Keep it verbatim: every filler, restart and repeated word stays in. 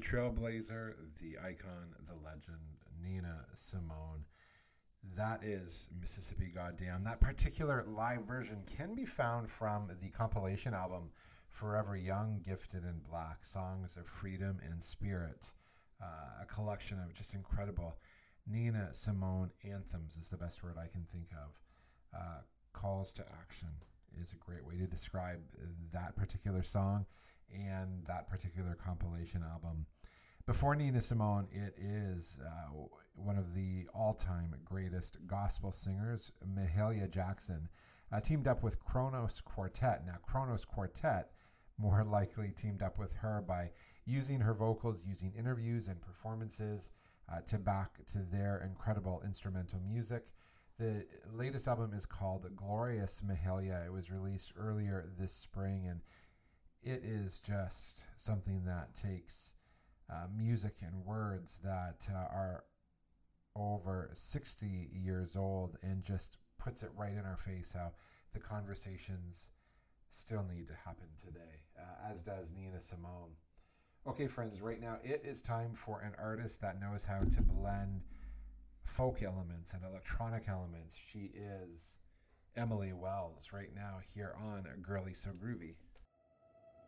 trailblazer, the icon, the legend, Nina Simone. That is Mississippi Goddamn. That particular live version can be found from the compilation album Forever Young, Gifted in Black, Songs of Freedom and Spirit, uh, a collection of just incredible Nina Simone anthems is the best word I can think of. Uh, calls to action is a great way to describe that particular song and that particular compilation album. Before Nina Simone, it is uh, one of the all-time greatest gospel singers, Mahalia Jackson, uh, teamed up with Kronos Quartet. Now, Kronos Quartet more likely teamed up with her by using her vocals, using interviews and performances uh, to back to their incredible instrumental music. The latest album is called Glorious Mahalia. It was released earlier this spring, and it is just something that takes uh, music and words that uh, are over sixty years old and just puts it right in our face how the conversations still need to happen today, uh, as does Nina Simone. Okay, friends, right now it is time for an artist that knows how to blend folk elements and electronic elements. She is Emily Wells right now here on Girly So Groovy.